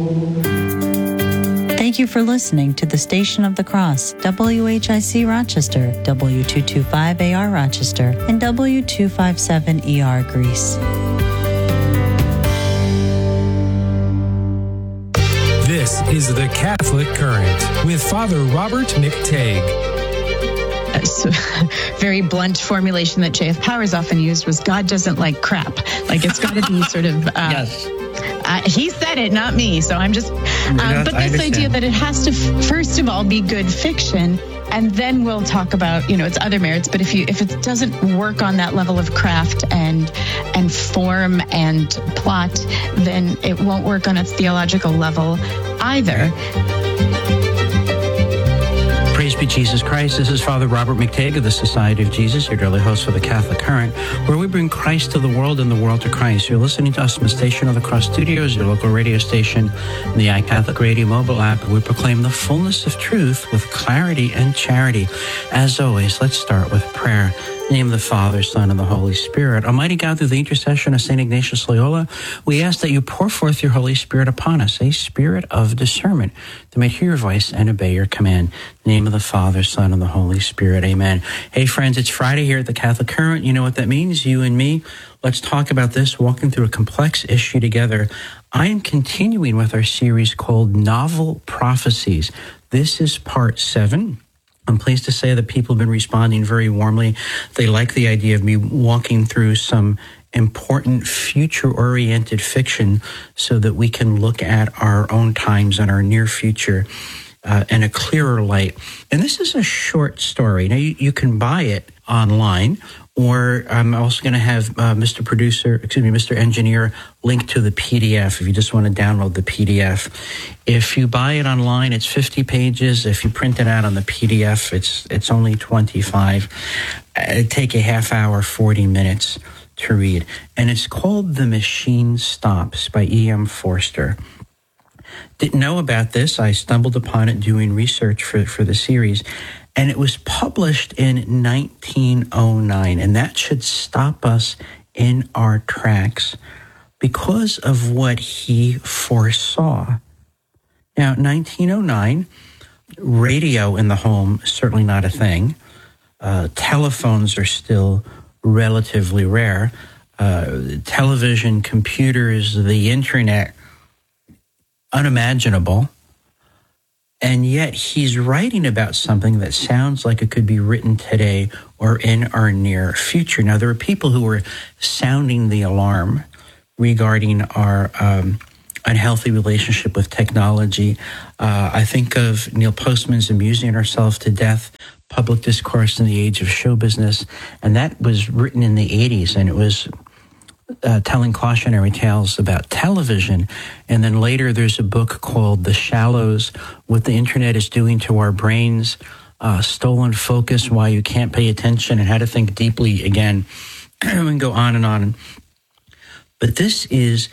Thank you for listening to the Station of the Cross, WHIC Rochester, W225AR Rochester, and W257ER Greece. This is the Catholic Current with Father Robert McTague. Very blunt formulation that J.F. Powers often used was God doesn't like crap. Like it's got to be sort of... yes. He said it, not me. So I'm just... but this idea that it has to, first of all, be good fiction, and then we'll talk about, its other merits. But if it doesn't work on that level of craft and form and plot, then it won't work on a theological level either. Praise be Jesus Christ. This is Father Robert McTague of the Society of Jesus, your daily host for the Catholic Current, where we bring Christ to the world and the world to Christ. You're listening to us from the Station of the Cross Studios, your local radio station, and the iCatholic Radio mobile app. We proclaim the fullness of truth with clarity and charity. As always, let's start with prayer. In the name of the Father, Son, and the Holy Spirit. Almighty God, through the intercession of St. Ignatius Loyola, we ask that you pour forth your Holy Spirit upon us, a spirit of discernment, to make hear your voice and obey your command. In the name of the Father, Son, and the Holy Spirit. Amen. Hey, friends, it's Friday here at the Catholic Current. You know what that means, you and me. Let's talk about this, walking through a complex issue together. I am continuing with our series called Novel Prophecies. This is part 7. I'm pleased to say that people have been responding very warmly. They like the idea of me walking through some important future-oriented fiction so that we can look at our own times and our near future in a clearer light. And this is a short story. Now, you can buy it online, or I'm also going to have Mr. Engineer link to the PDF if you just want to download the PDF. If you buy it online, it's 50 pages. If you print it out on the PDF, it's only 25. It'd take a half hour, 40 minutes to read. And it's called The Machine Stops by E.M. Forster. Didn't know about this. I stumbled upon it doing research for the series. And it was published in 1909, and that should stop us in our tracks because of what he foresaw. Now, 1909, radio in the home, certainly not a thing. Telephones are still relatively rare. Television, computers, the internet, unimaginable. And yet he's writing about something that sounds like it could be written today or in our near future. Now, there are people who were sounding the alarm regarding our unhealthy relationship with technology. I think of Neil Postman's Amusing Ourselves to Death, Public Discourse in the Age of Show Business, and that was written in the 80s, and it was telling cautionary tales about television. And then later there's a book called The Shallows, What the Internet is Doing to Our Brains, Stolen Focus, Why You Can't Pay Attention, and How to Think Deeply Again. And go on and on. But this is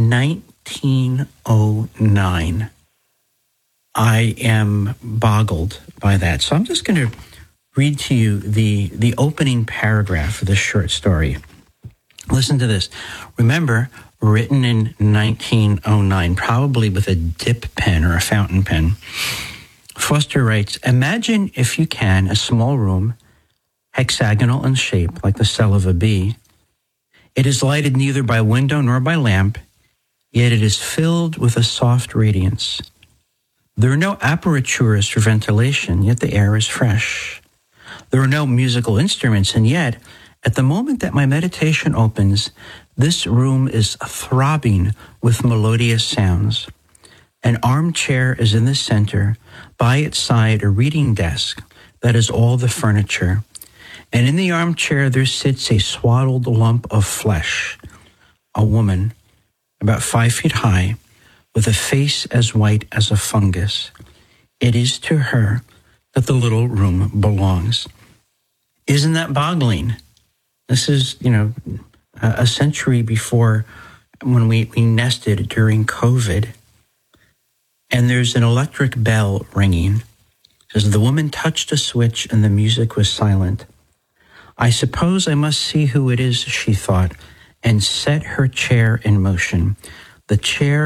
1909. I am boggled by that. So I'm just going to read to you the opening paragraph of this short story. Listen to this. Remember, written in 1909, probably with a dip pen or a fountain pen. Forster writes, imagine, if you can, a small room, hexagonal in shape, like the cell of a bee. It is lighted neither by window nor by lamp, yet it is filled with a soft radiance. There are no apertures for ventilation, yet the air is fresh. There are no musical instruments, and yet, at the moment that my meditation opens, this room is throbbing with melodious sounds. An armchair is in the center, by its side a reading desk that is all the furniture. And in the armchair there sits a swaddled lump of flesh, a woman, about 5 feet high, with a face as white as a fungus. It is to her that the little room belongs. Isn't that boggling? This is, a century before when we nested during COVID. And there's an electric bell ringing. It says, the woman touched a switch and the music was silent. I suppose I must see who it is, she thought, and set her chair in motion. The chair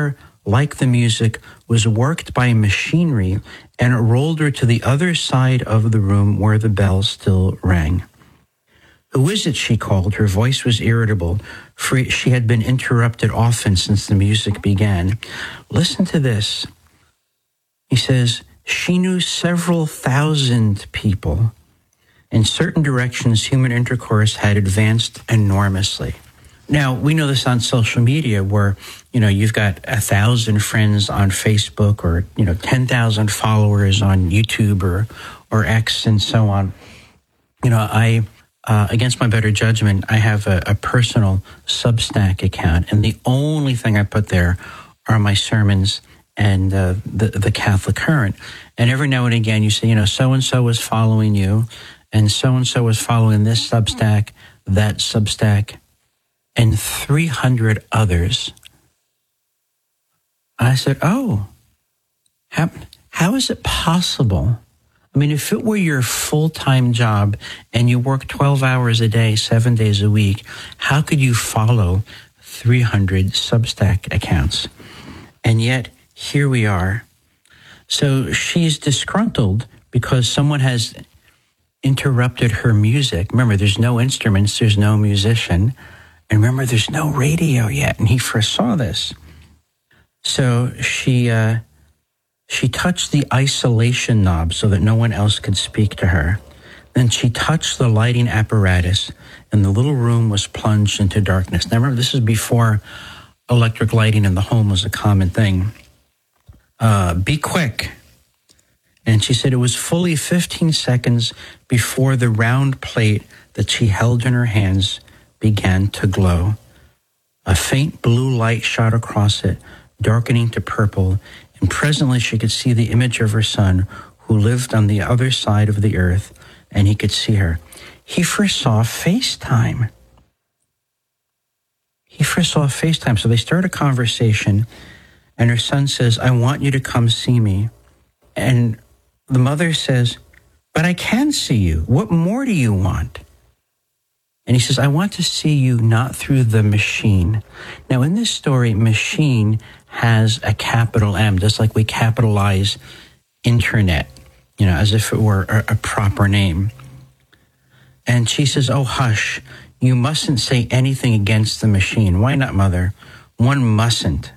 like the music, was worked by machinery, and it rolled her to the other side of the room where the bell still rang. "Who is it?" she called. Her voice was irritable, for she had been interrupted often since the music began. Listen to this. He says, "She knew several thousand people. In certain directions, human intercourse had advanced enormously." Now, we know this on social media where, you've got 1,000 friends on Facebook or, 10,000 followers on YouTube or X and so on. I against my better judgment, I have a personal Substack account, and the only thing I put there are my sermons and the Catholic Current. And every now and again, you say, so-and-so is following you, and so-and-so is following this Substack, that Substack, and 300 others. I said, oh, how is it possible? I mean, if it were your full-time job and you work 12 hours a day, 7 days a week, how could you follow 300 Substack accounts? And yet, here we are. So she's disgruntled because someone has interrupted her music. Remember, there's no instruments, there's no musician. And remember, there's no radio yet, and he foresaw this. So she touched the isolation knob so that no one else could speak to her. Then she touched the lighting apparatus, and the little room was plunged into darkness. Now remember, this is before electric lighting in the home was a common thing. Be quick. And she said it was fully 15 seconds before the round plate that she held in her hands began to glow. A faint blue light shot across it, darkening to purple, and presently she could see the image of her son, who lived on the other side of the earth, and he could see her. He foresaw FaceTime. So they start a conversation, and her son says, "I want you to come see me." And the mother says, "But I can see you. What more do you want?" And he says, "I want to see you not through the machine." Now, in this story, machine has a capital M, just like we capitalize internet, as if it were a proper name. And she says, "Oh, hush, you mustn't say anything against the machine." "Why not, Mother?" "One mustn't."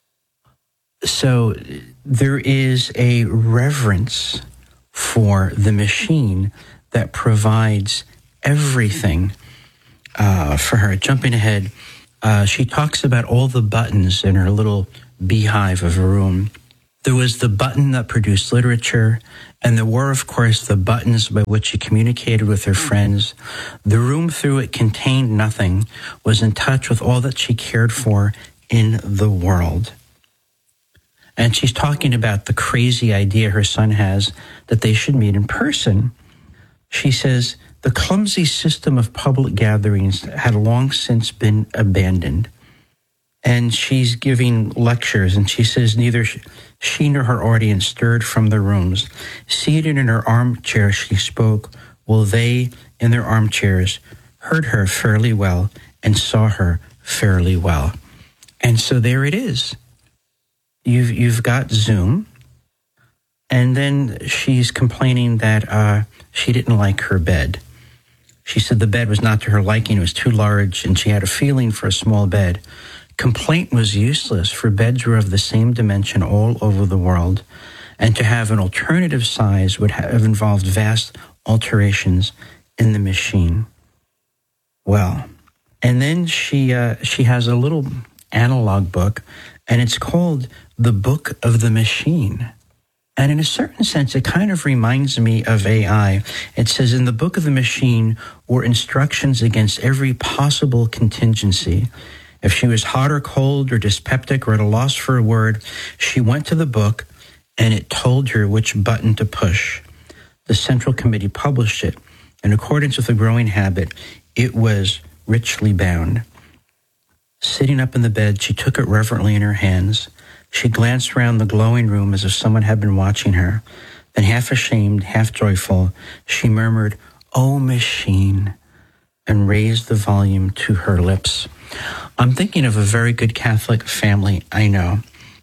So there is a reverence for the machine that provides everything for her. Jumping ahead, she talks about all the buttons in her little beehive of a room. There was the button that produced literature, and there were, of course, the buttons by which she communicated with her friends. The room through it contained nothing, was in touch with all that she cared for in the world. And she's talking about the crazy idea her son has that they should meet in person. She says, the clumsy system of public gatherings had long since been abandoned. And she's giving lectures, and she says neither she nor her audience stirred from the rooms. Seated in her armchair, she spoke, while they, in their armchairs, heard her fairly well and saw her fairly well. And so there it is. You've got Zoom, and then she's complaining that she didn't like her bed. She said the bed was not to her liking, it was too large, and she had a feeling for a small bed. Complaint was useless, for beds were of the same dimension all over the world, and to have an alternative size would have involved vast alterations in the machine. Well, and then she has a little analog book, and it's called The Book of the Machine. And in a certain sense, it kind of reminds me of AI. It says, in the Book of the Machine were instructions against every possible contingency. If she was hot or cold or dyspeptic or at a loss for a word, she went to the book and it told her which button to push. The Central Committee published it. In accordance with a growing habit, it was richly bound. Sitting up in the bed, she took it reverently in her hands. She glanced around the glowing room as if someone had been watching her. Then, half ashamed, half joyful, she murmured, "Oh, machine," and raised the volume to her lips. I'm thinking of a very good Catholic family I know.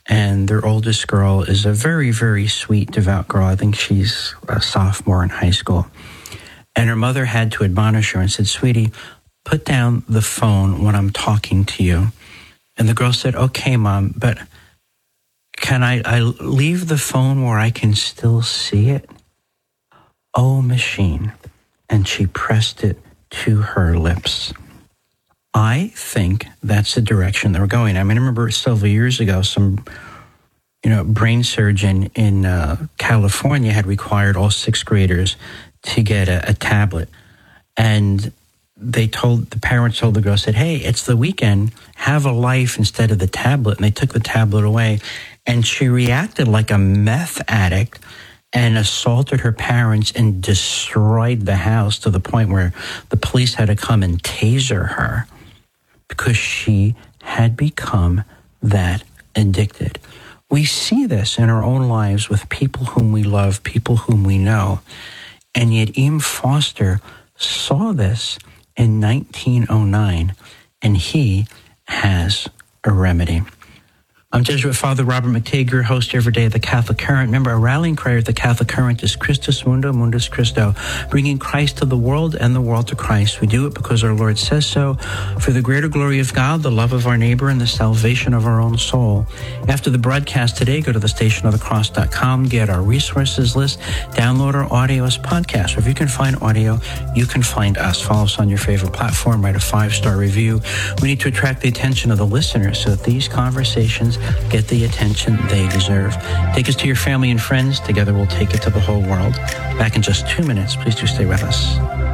and their oldest girl is a very, very sweet, devout girl. I think she's a sophomore in high school. And her mother had to admonish her and said, "Sweetie, put down the phone when I'm talking to you." And the girl said, "Okay, Mom, but can I leave the phone where I can still see it?" "Oh, machine." And she pressed it to her lips. I think that's the direction they're going. I mean, I remember several years ago, some brain surgeon in California had required all sixth graders to get a tablet. And the parents told the girl, said, "Hey, it's the weekend, have a life instead of the tablet." And they took the tablet away. And she reacted like a meth addict and assaulted her parents and destroyed the house to the point where the police had to come and taser her because she had become that addicted. We see this in our own lives with people whom we love, people whom we know. And yet Eames Foster saw this in 1909, and he has a remedy. I'm Jesuit Father Robert McTeigue, your host every day of the Catholic Current. Remember, our rallying cry at the Catholic Current is Christus Mundo, Mundus Christo, bringing Christ to the world and the world to Christ. We do it because our Lord says so, for the greater glory of God, the love of our neighbor, and the salvation of our own soul. After the broadcast today, go to thestationofthecross.com, get our resources list, download our audio as podcast. Or if you can find audio, you can find us. Follow us on your favorite platform, write a 5-star review. We need to attract the attention of the listeners so that these conversations get the attention they deserve. Take us to your family and friends. Together we'll take it to the whole world. Back in just 2 minutes. Please do stay with us.